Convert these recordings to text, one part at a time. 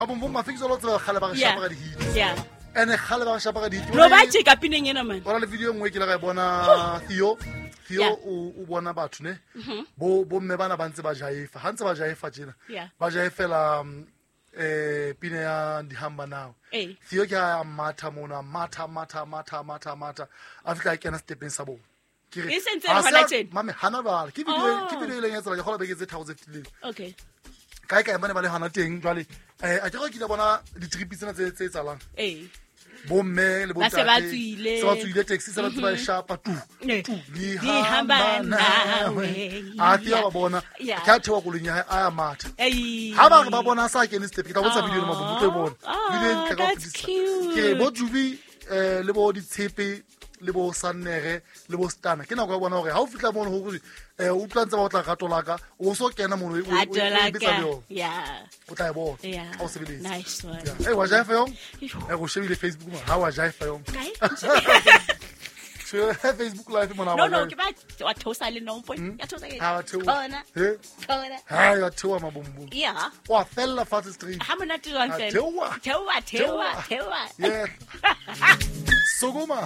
Abo mo fix lo tsaba khale ba shapa ga di hit. Yeah. Ene khale ba shapa ga di hit. No ba tsheka pineng ena man. Bona le video nngwe ke la ga bona Theo o bona batho ne bo mme bana ba ntse ba jaifa ha ntse ba jaifa jena ba jaifela pine ya ndihamba nawo Theo ke ya matha mona matha a fitla ke na stepeng sa bona ke re mame hana bala ke video ile ya tsela ke gola beke tse 1000 okay kai bana ba le hana teng jwale a ke go ke bona di trip tsena tse tsalang bomme le se ba tswile taxi se ba tsaba shapa tu di hamba nawe a tia ba bona ka thewa go lenya a matha ha ba ba bona sa ke ni step ke ta botsa video le mabombo ke bona video nke ka putisa ke bo Jubi le bo di tshepe le bo Sannere le bo Stana ke na go bona gore ha o fitla mo go o plantsa ba tla gatolaka o so kena mo o bitsa yo o tla bona o se bile nice one hey wa jaifa yo go shebile Facebook ma ha wa jaifa yo Facebook live mo na no ke ba wa thosa le no point ya thosa ke kona ha ya thoa mabombo wa fella fast stream ha mona tlang thewa yeah Sogoma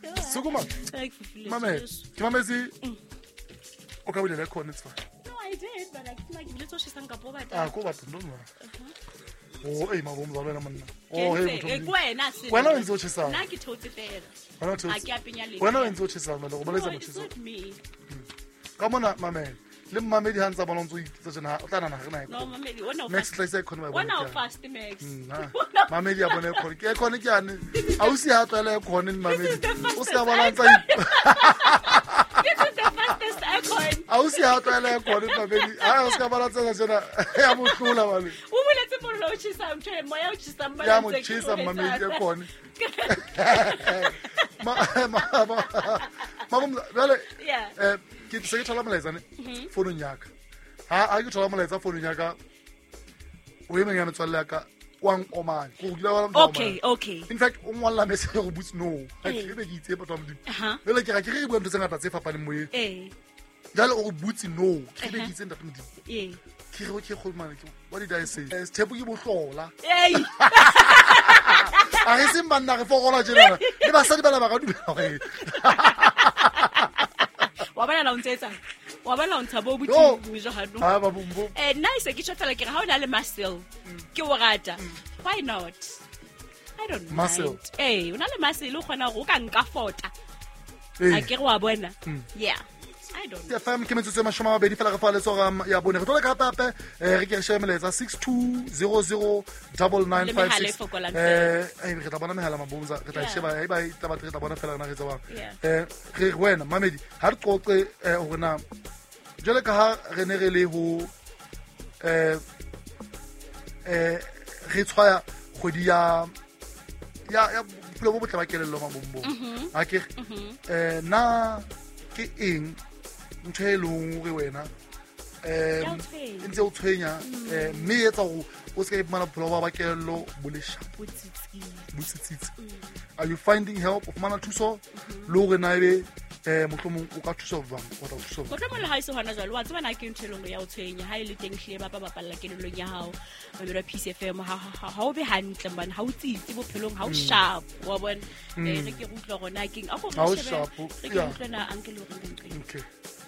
mame ke mamezi o ka bile le khona tsfa no I did but like let's watch some kapo ba ko ba ndo no mabombo za lena manna wena o ntse o tshisa nna ke thotse fela a ke apenya le wena o ntse o tshisa mane go boletsa motshisa ka mona mame le mmamedi ha ntsa bona ntse o itse tsena o tla nana ga no mamedi wona next place e khona ba bona o fast max mamedi ya bona e khona ke ane a o si ha tsela e khona ni mamedi o se ka bona ntsa a o si ha tsela e khona mamedi a o se ka bona tsena ya mo tlula bale o boletse mo lo tshisa mthe mo ya tshisa mbala ya mo tshisa mamedi e khona vale ke se ke thola molaetsa ne founung yaka ha ke thola molaetsa founung yaka o emeng ya metswalle yaka wang omane go gila wa okay in fact o ngwalla message go boots no ke be ke itse batho ba modimo vele ke ke re bua ntse ngata tse fapane mo e jalo o boots no ke be ke itse ntate modimo ke re ke go mana ke what did I say step ke bohlola a re se mbanna re fogola jena le basadi bana ba ka dumela gore wa bana la untsetsa wa bana untsa bo buti jo hanu ha ba bombo nice ke tshotela ke ha o na le muscle ke o rata why not I don't know muscle o na le muscle o khona go ka nka fota a ke re wa bona yeah I don't know. Ya fam ke metsotso ma shoma ba di fela re fa le tsora ya bone re tola ka pape re ke re shemeletsa 62009956 re tla bona mehala mabonza re tla sheba ba tla ba re tla bona fela rena re tsaba re wena mamedi ha re qoqe hore na jole ka ha re ne re le ho re tshwaya kgwedi ya plo bo botla ba kelello mabombo ha ke na ke eng ntshelo re wena ntse o tshwenya mme etsa go o se ka ipmana pholo ba kelello bolesha botsitsitsi are you finding help of mana thuso lo re na ebe mohlomong o ka thusa bang o tla thusa go tlomo le ha ise hona jalo wa tseba na ke nthelong ya o tshwenya ha ile teng hle ba bapalla kelellong ya hao ba bera PCFM ha o be hantle man ha o tsitse bophelong ha o sharp wa bona re ke go tlo gona keng a go mo shebe re ke utlwana uncle o re ntle okay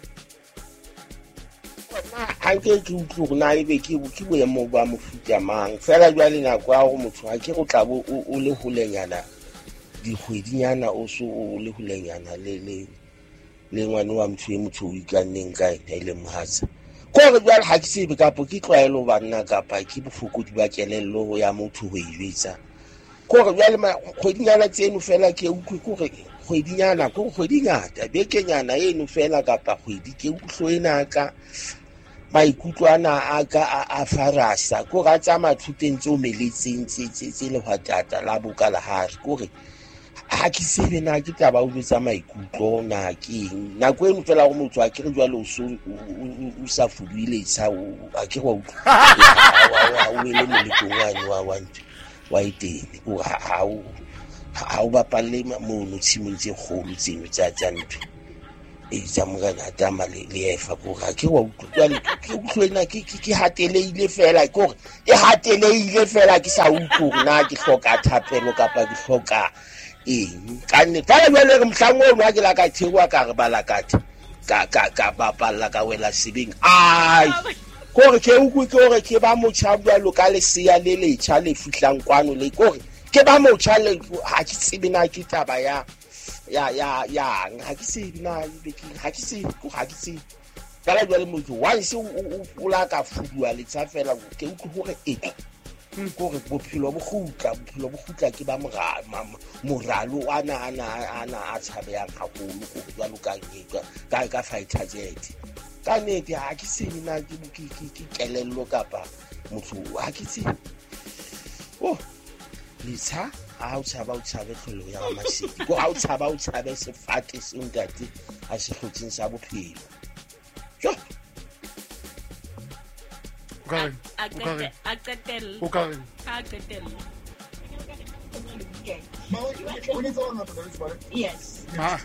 ha ke utlo na ebe ke boemo ba mofuta mang fela jwale nako ya go motho ha ke go tla bo o le holenyana dikgwedinyana o so o le holenyana le ngwane wa motho o ikanneng kae ile mohatsa ko re jwale ha ke sebe kapo ke tlwaelo banna kapa ke bofokodi ba kelello ho ya motho ho iletsa ko re jwale kgwedinyana tseno fela ke utlwe ko re kgwedinyana ko kgwedinyana bekenyana eno fela kapa kgwedi ke utlwe enaka maikutlwana a farasa ko ga tsa mathuteng tse o meletseng tse le hwatata la boka la hari kore ha ke sebe na ke taba o tsa maikutlo na ke na go eno fela go motho a ke re jwalo o sa fuduile tsa o a ke go wa le molekongwane wa itene o ha o bapalle mo no tshimong tse kgolo tseno tsa ntwe tsa Morena Tama le efa go ga ke wa utlwa ke utlwena ke hateleile fela ke gore e hateleile fela ke sa utlwe na ke hloka thapelo kapa ke hloka ka nne ka le mhlango o wa ke la ka thewa ka re bala ka bapalla ka wela sebeng ai gore ke utlwe ke gore ke ba motšha lo ka le sia le letšha le fihlang kwano le gore ke ba motšha le ha ke tsebe na ke taba ya ha ke se na ha ke se ka la jwa le motho once o la ka fudua le tsa fela ke utlwe gore gore bophelo bo gutla ke ba moralo ana a tshabeyang gagolo go jwa lo ka fighter jet ka nete ha ke se na ke kelello kapa motho ha ke se lisa ha o tshaba tlholo ya masedi go ha o tshabe sefate se ntate a se hlotseng sa bophelo jo o ka reng yes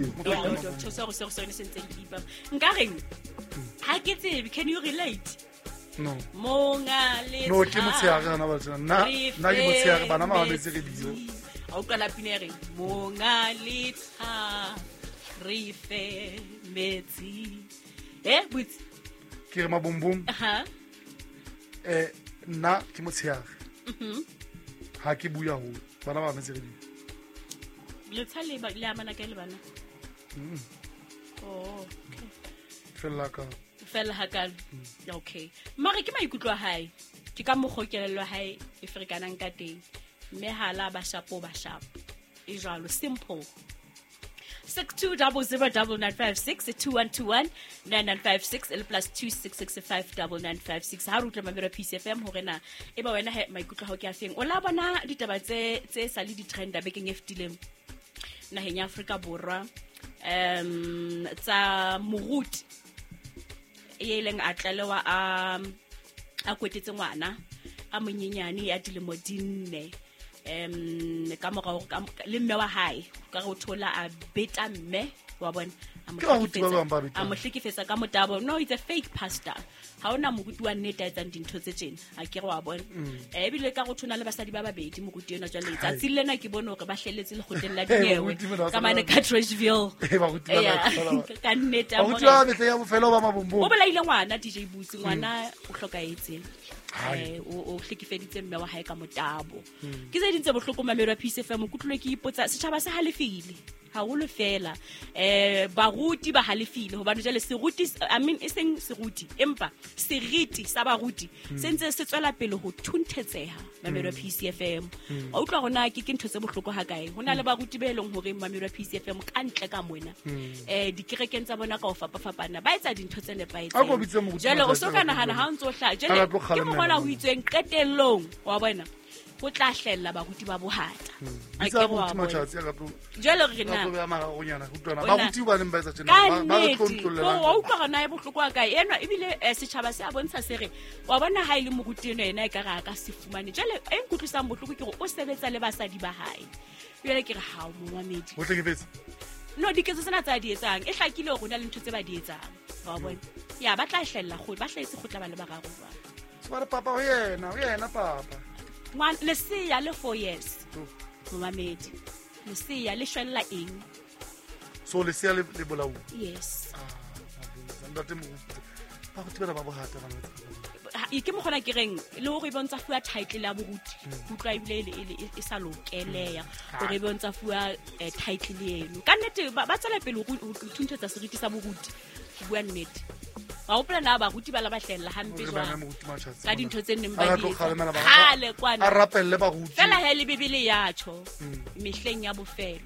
nka reng ha ke tsebe can you relate no monga le ke motshehare gana ba tsena nna ke motshehare bana ba metse re dio a o kana pinere monga le re fe metsi but ke re mabombom nna ke motshehare ha ke buya ho bana ba metse re dio le tshale ba le amana ka le bana okay fela hakal okay mara ke maikutlo a hae ke ka mogokelo hae e frekanang ka teng mme hala ba shapo e jalo simple 62009956 2121 9956 le +26659956 ha rutla mamelo PCFM hore na e ba wena maikutlo ha o ke a feng o la bona ditaba tse sa le di trend bekeng eftileng naheng ya Afrika Borwa tsa moruti e leng a tlalewa a kwetetse ngwana a monyenyane ya dilemo dinne ka morao le mme wa hae ka go thola a beta mme wa bona a mo hlekefetsa ka motabo. No, it's a fake pastor. Ha ona moruti wa nnete etsang dintho tse tsena a ke re wa bona ebile ka go thona le basadi ba babedi moruti ena jwa letsa tsilena ke bone hore ba hleletse le khoteng la dinyewe ka mane ka Trashville ka nnete a bona ya bofelo ba mabombo o belaile ngwana DJ Butsi ngwana o hlokaetse o hlekefeditse mme wa hae ka motabo ke tse dintse bohloko mamelo ya PCFM kutlwe ke ipotsa setjhaba se halefile haholo fela baruti ba halefile hobane jale seruti e seng seruti empa seriti sa baruti sentse se tswela pele ho thunthetseha mamelo ya PCFM a utlwa gona ke ntho tse bohloko ha kae hona le baruti be eleng hore mamelo ya PCFM ka ntle ka mona dikerekeng tsa bona ka o fapafapana ba etsa dintho tse nepaetseng jale o soka nahana ha ntso hla jale ke mo bona ho itsweng qetellong wa bona go tla hlella baruti ba bohata a ke wa jalo re na ba ruti ba neng ba etsa tsena ba re tlontlollela wa utlwa gona e bohloko ka ena ebile setjhaba se a bontsha sere wa bona ha ile moruti ena e ka ra ka sefumane jale e nkutlisang bohloko ke go o sebetsa le basadi ba hae jale ke re ha o momamedi o tlekefetse no diketso tsena tsa di etsang e hlakile go na le ntho tse ba di etsang wa bona ya ba tla hlella go ba hletse go tla ba le bararo ba tswara papa o yena papa ngwan le siya le 4 years momamedi le siya le shwella eng so le siya le bolau yes ndate mo ba go tibela ba bohata ba ke mo gona ke reng le go ibontsha fuwa title ya boruti utlwa ibile e sa lokeleya gore ibontsha fuwa title eno ka nnete ba tsela pele go thunthetsa seriti sa boruti go bua nnete ba o plana ba ruti ba la bahlella hampe jwa ka dintho tse neng ba di hale kwana a rapelle ba ruti fela he le bibele ya tsho mehleng ya bofelo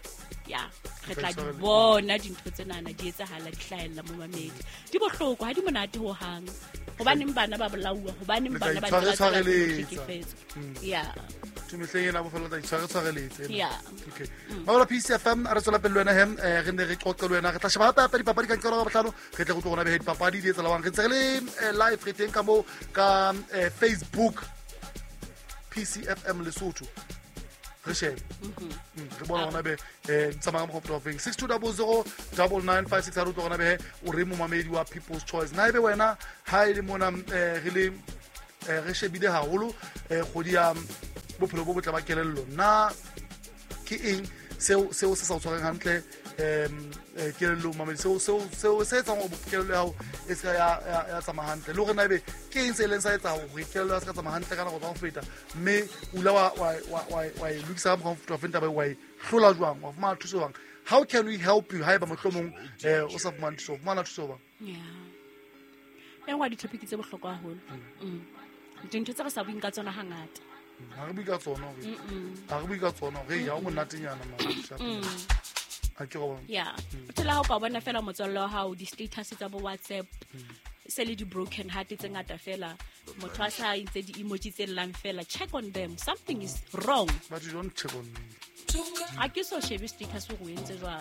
ya re tla di bona dintho tse nana di etsahala di hlahella mo mamedi di bohloko ha di monate ho hang hobaneng bana ba bolaua hobaneng bana ba tshwareletse ya tumehleng ena bofelo tla tshwareletse ya okay maola PCFM a re tswela pele wena hem re ne re qoqelo wena re tla sheba hape dipapadi ka nkelo ba botlhano re tle go tlo gona be dipapadi di etsalawang re ntse re le live re teng ka mo ka Facebook PCFM Lesotho re shebe re bona gona be tsamaya mo go feng 62009956 ha re tlo gona be o re mo mamedi wa People's Choice na ebe wena ha ile mona re shebile haholo kgodi ya bophelo bo botle ba kelello na ke eng seo se sa tshwarang hantle kelello mamedi seo se etsa go kelello ya hao e se ya tsamaya hantle le gore na ebe ke eng se e leng sa etsa gore kelello ya se ka tsamaya hantle ka nako tsa go feta mme ula wa e lokisa ka mokgwa wa fenta ba wa e hlola jwang wa fumana thuso jwang how can we help you ha eba mohlomong o sa fumana thuso fumana thuso jwang engwa di-topic tse bohlokwa haholo dintho tse re sa buing ka tsona hangata ha re bue ka tsona re ya o monatenyana o phela ha o ka bona fela motswalle wa hao di-status tsa bo WhatsApp se le di-broken heart tse ngata fela motho a sa intse di-emoji tse llang fela check on them, something is wrong but you don't check on me a ke so shebe status o go entse jwang